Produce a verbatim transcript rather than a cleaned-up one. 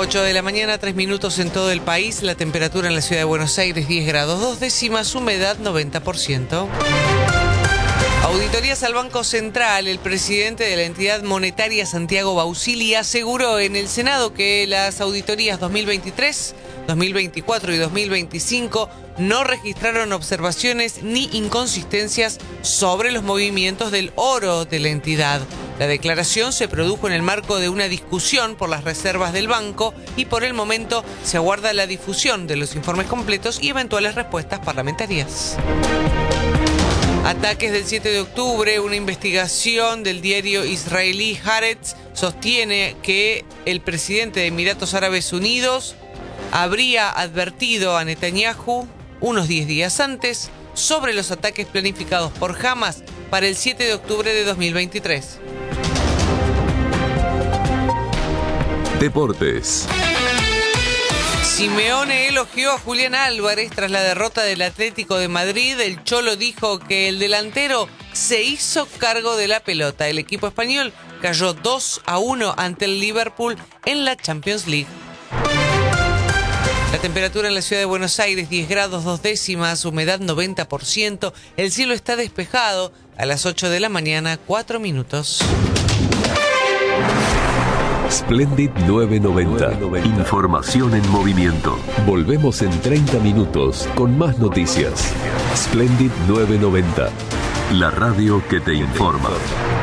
ocho de la mañana, tres minutos en todo el país. La temperatura en la ciudad de Buenos Aires, diez grados, dos décimas, humedad noventa por ciento. Auditorías al Banco Central. El presidente de la entidad monetaria, Santiago Bausili, aseguró en el Senado que las auditorías dos mil veintitrés, dos mil veinticuatro y dos mil veinticinco no registraron observaciones ni inconsistencias sobre los movimientos del oro de la entidad. La declaración se produjo en el marco de una discusión por las reservas del banco y por el momento se aguarda la difusión de los informes completos y eventuales respuestas parlamentarias. Ataques del siete de octubre. Una investigación del diario israelí Haaretz sostiene que el presidente de Emiratos Árabes Unidos habría advertido a Netanyahu unos diez días antes sobre los ataques planificados por Hamas para el siete de octubre de dos mil veintitrés. Deportes. Simeone elogió a Julián Álvarez tras la derrota del Atlético de Madrid. El Cholo dijo que el delantero se hizo cargo de la pelota. El equipo español cayó dos a uno ante el Liverpool en la Champions League. La temperatura en la ciudad de Buenos Aires, diez grados, dos décimas, humedad noventa por ciento. El cielo está despejado. A las ocho de la mañana, cuatro minutos. Splendid nueve noventa. Información en movimiento. Volvemos en treinta minutos con más noticias. Splendid nueve noventa. La radio que te informa.